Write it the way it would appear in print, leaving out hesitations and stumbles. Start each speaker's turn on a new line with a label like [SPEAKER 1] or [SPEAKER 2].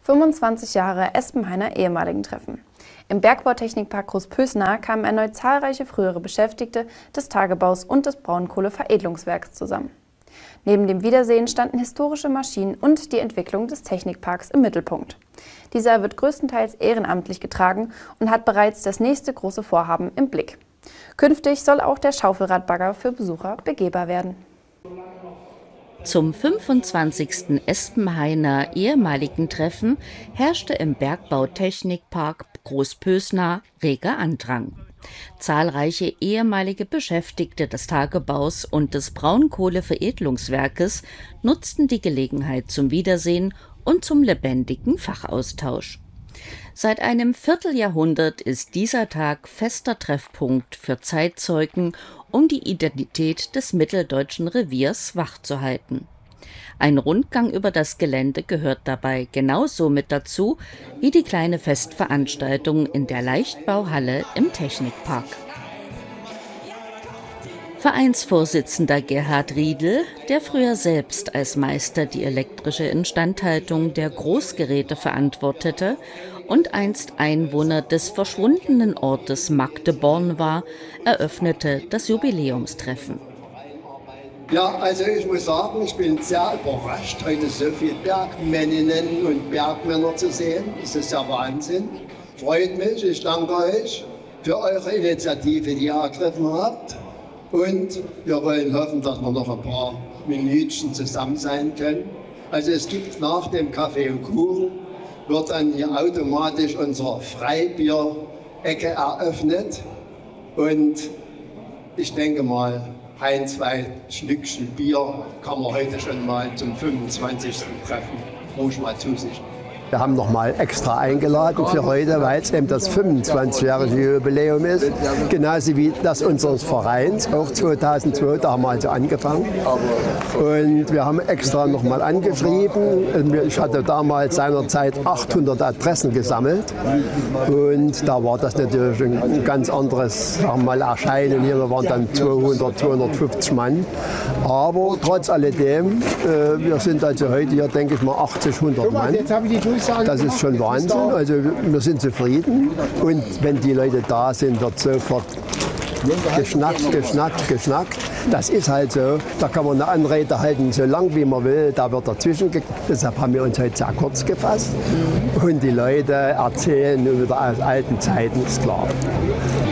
[SPEAKER 1] 25 Jahre Espenhainer ehemaligen Treffen. Im Bergbautechnikpark Großpösna kamen erneut zahlreiche frühere Beschäftigte des Tagebaus und des Braunkohleveredelungswerks zusammen. Neben dem Wiedersehen standen historische Maschinen und die Entwicklung des Technikparks im Mittelpunkt. Dieser wird größtenteils ehrenamtlich getragen und hat bereits das nächste große Vorhaben im Blick. Künftig soll auch der Schaufelradbagger für Besucher begehbar werden.
[SPEAKER 2] Zum 25. Espenhainer ehemaligen Treffen herrschte im Bergbautechnikpark Großpösna reger Andrang. Zahlreiche ehemalige Beschäftigte des Tagebaus und des Braunkohleveredelungswerkes nutzten die Gelegenheit zum Wiedersehen und zum lebendigen Fachaustausch. Seit einem Vierteljahrhundert ist dieser Tag fester Treffpunkt für Zeitzeugen, um die Identität des mitteldeutschen Reviers wachzuhalten. Ein Rundgang über das Gelände gehört dabei genauso mit dazu wie die kleine Festveranstaltung in der Leichtbauhalle im Technikpark. Vereinsvorsitzender Gerhard Riedl, der früher selbst als Meister die elektrische Instandhaltung der Großgeräte verantwortete und einst Einwohner des verschwundenen Ortes Magdeborn war, eröffnete das Jubiläumstreffen.
[SPEAKER 3] Ja, also ich muss sagen, ich bin sehr überrascht, heute so viele Bergmänninnen und Bergmänner zu sehen. Das ist ja Wahnsinn. Freut mich, ich danke euch für eure Initiative, die ihr ergriffen habt. Und wir wollen hoffen, dass wir noch ein paar Minütchen zusammen sein können. Also es gibt nach dem Kaffee und Kuchen, wird dann hier automatisch unsere Freibier-Ecke eröffnet. Und ich denke mal, ein, zwei Schlückchen Bier kann man heute schon mal zum 25. Treffen ruhig mal zu sich.
[SPEAKER 4] Wir haben noch mal extra eingeladen für heute, weil es eben das 25-jährige Jubiläum ist. Genauso wie das unseres Vereins, auch 2002, da haben wir also angefangen. Und wir haben extra noch mal angeschrieben. Ich hatte damals seinerzeit 800 Adressen gesammelt. Und da war das natürlich ein ganz anderes, sagen wir mal, Erscheinen. Hier waren dann 200, 250 Mann. Aber trotz alledem, wir sind also heute hier, denke ich mal, 80, 100 Mann. Das ist schon Wahnsinn, also wir sind zufrieden und wenn die Leute da sind, wird sofort geschnackt. Das ist halt so, da kann man eine Anrede halten, so lang wie man will, da wird dazwischen. Deshalb haben wir uns heute sehr kurz gefasst und die Leute erzählen wieder aus alten Zeiten, ist klar.